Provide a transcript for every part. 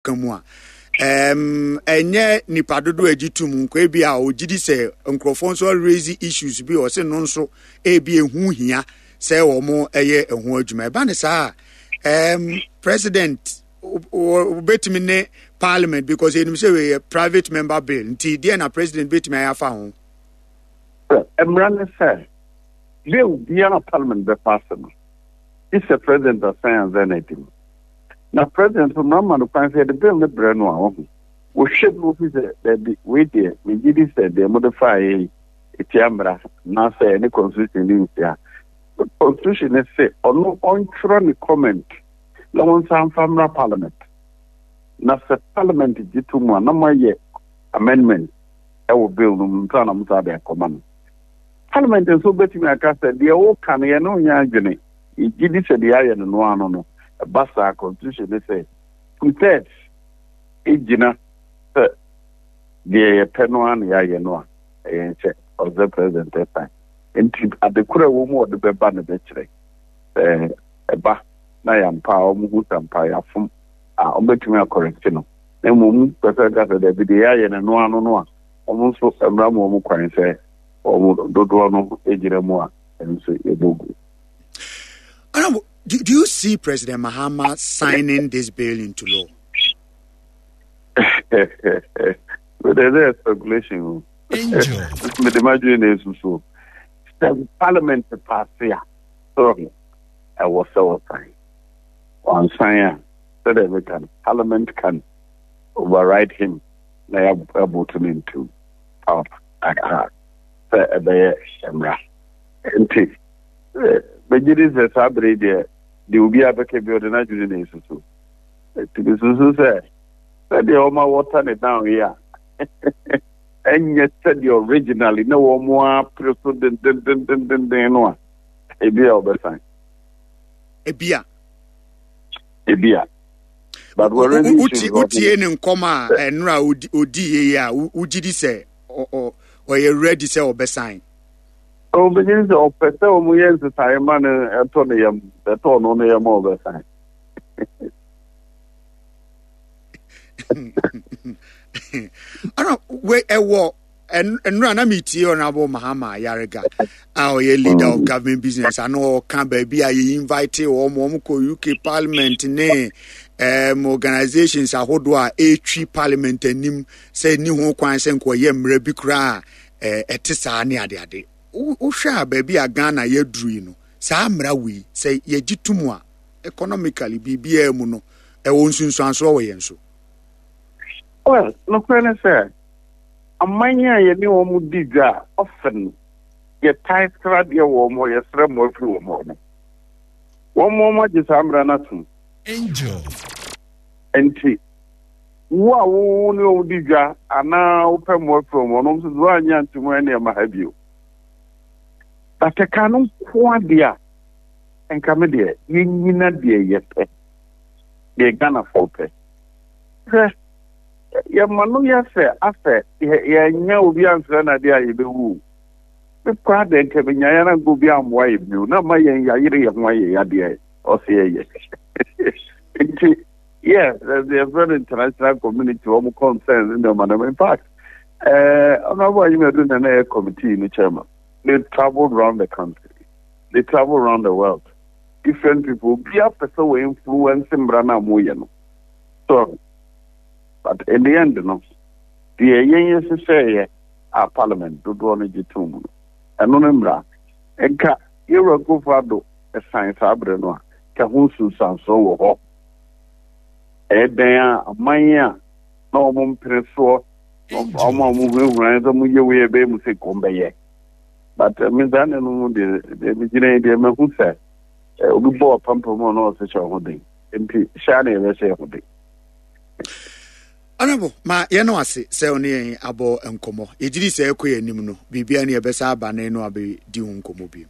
kamua enye nipadodo agitum nkwa bi a ogidi se nkrofo nso raise issues bi o se no nso ebi ehu hia se wo mo eye ehu adwuma ba ne saa president betimi ne parliament because enim say we private member bill nti dia na president betimi ayafa ho emran say bill dia na parliament be pass no it's a president of science and anything na president from Ramano can say the bill ne brand no we should move that we there we did say they modify it yamra na say any constitution in there the constitution is say on the comment la won sam famra parliament na se parliament gitumu na maye amendment e wo bill no mtana mutabe command parliament so betimi aka say the o kan ye no nya adwene e gidi say the aye no ano no basa constitution they say two-thirds ejina the penwan ya ye no of the president that time enti adekura wo mu de beba ne be kire eba na ya mpa o mu hutampa ya fom a o betumi correct no na mu pese ga de bi de ya ye no ano no a o mu so emra mu kwan se o mu dodo no ejire mu a enso ebogu. Do you see President Mahama signing this bill into law? But there's a speculation. But imagine this so. The Parliament passed here. So I was so fine. On sign so that we can Parliament can override him. They are able to into power. But it is a sabre there. They will be able to be on the Nigerian so. To be so said, the Oma water it down here. And yet said you originally no more president than one. A beer over time. A beer. But we're in Koma and Ra Udi ya Ujidi say or you ready say or besign. Oh, begins to open so years the time man Antonium, the tone on the mobile sign. I don't wait a war and run a meeting on Abu Mahama Yarega, our leader of government business. I know can be I invited or Momoko UK Parliament ne organizations are hodwa A3 Parliament and nim say new kwan senko yem rebikra etisa ne ade. Usha baby a Ghana ye drew no. Sa mra we say ye jitumwa economically BBA muno e wonsun so anso we yenso. Well, no question sir. Amanya ye ni wo mu diga often ye tight crowd ye wo mo ye sre mo fi wo mo. Wo mo ma ji samra na tum. Angel. Enti wo ni wo diga ana wo pe mo fi wo mo no so anya ntumo ene ma ha bio. But I can't quite dear and come dear, you not dear yet. They're gonna fall pay. Your manuya say, after you know, be answering a dear, you do. The crowd and Kevin go beyond why you not my yari of my idea or say yes. Yes, there's a very international community of concerns in the manner. In fact, I don't know why you are doing an air committee in the chairman. They travel around the country. They travel around the world. Different people be after so influencing Brana Moyano. So, but in the end, no, the yes say our parliament do want to get to and remember, and ka you go fado a science abreno, Kahusu San so Edea, Maya, no one preso, no more moving around the Muya baby say Combaye. But Miss Anna, the beginning, the who said, we bought a pump of more such a holding. MP Shani, let's say, holding. Honorable, ma Yanoasi, say only abo and como. It did say, Quay Nimno, Bibiani, Bessa, Banano, Abbey, Dium Comobi.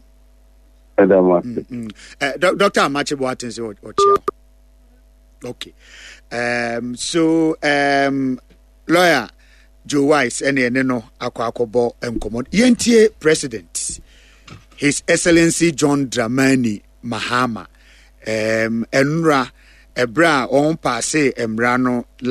Doctor Machi Wattens or okay. Lawyer. Joe Wise and Neno Akwakobo and Common Yentie President, His Excellency John Dramani Mahama, Enra ɛberɛ a ɔn paase mmara no